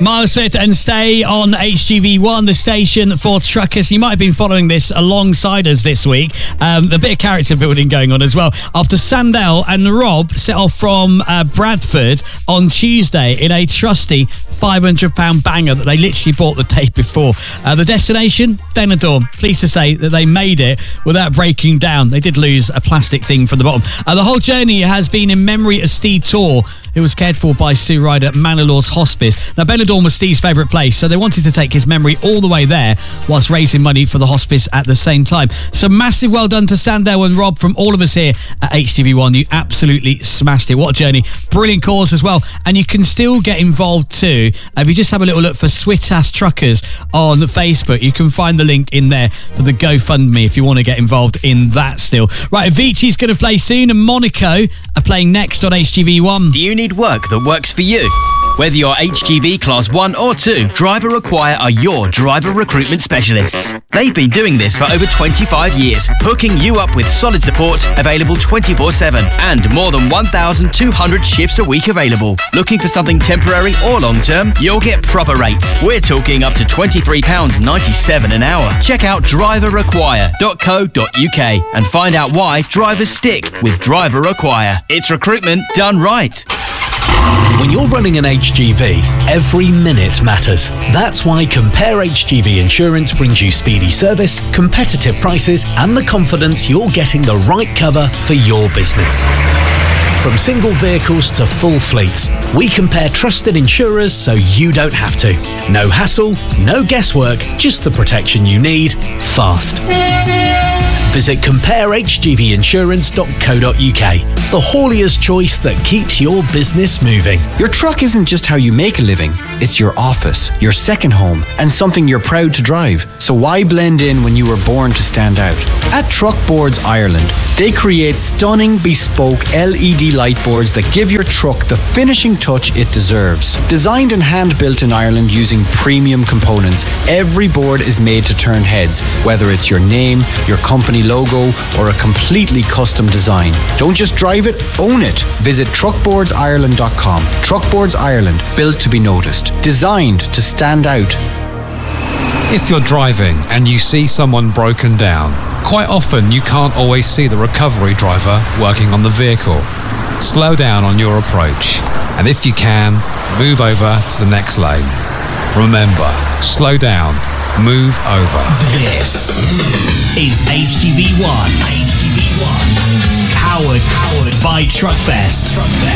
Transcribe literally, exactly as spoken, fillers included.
Miles Smith and Stay on H G V one, the station for truckers. You might have been following this alongside us this week. Um, a bit of character building going on as well. After Sandell and Rob set off from uh, Bradford on Tuesday in a trusty five hundred pound banger that they literally bought the day before. Uh, the destination, Benidorm. Pleased to say that they made it without breaking down. They did lose a plastic thing from the bottom. Uh, the whole journey has been in memory of Steve Torr, who was cared for by Sue Ryder at Manor Lords Hospice. Now, Benidorm was Steve's favourite place, so they wanted to take his memory all the way there whilst raising money for the hospice at the same time. So massive well done to Sandell and Rob from all of us here at H G V one. You absolutely smashed it. What a journey. Brilliant cause as well. And you can still get involved too. If you just have a little look for Switass Truckers on Facebook, you can find the link in there for the GoFundMe if you want to get involved in that still. Right, Avicii's going to play soon and Monaco are playing next on H G V one. Do you need work that works for you? Whether you're H G V Class one or two, Driver Require are your driver recruitment specialists. They've been doing this for over twenty-five years, hooking you up with solid support, available twenty-four seven, and more than one thousand two hundred shifts a week available. Looking for something temporary or long-term? You'll get proper rates. We're talking up to twenty-three pounds ninety-seven an hour. Check out driver require dot co dot uk and find out why drivers stick with Driver Require. It's recruitment done right. When you're running an H G V, every minute matters. That's why Compare H G V Insurance brings you speedy service, competitive prices, and the confidence you're getting the right cover for your business. From single vehicles to full fleets, we compare trusted insurers so you don't have to. No hassle, no guesswork, just the protection you need, fast. Visit compare h g v insurance dot co dot uk, the haulier's choice that keeps your business moving. Your truck isn't just how you make a living, it's your office, your second home, and something you're proud to drive. So why blend in when you were born to stand out? At Truck Boards Ireland, they create stunning bespoke L E D light boards that give your truck the finishing touch it deserves. Designed and hand-built in Ireland using premium components, every board is made to turn heads, whether it's your name, your company logo, or a completely custom design. Don't just drive it, own it. Visit truck boards ireland dot com. Truck Boards Ireland, built to be noticed, designed to stand out. If you're driving and you see someone broken down, quite often you can't always see the recovery driver working on the vehicle. Slow down on your approach, and if you can, move over to the next lane. Remember, slow down, move over. This is H G V one. H G V one. Powered, powered by Truckfest. Truckfest.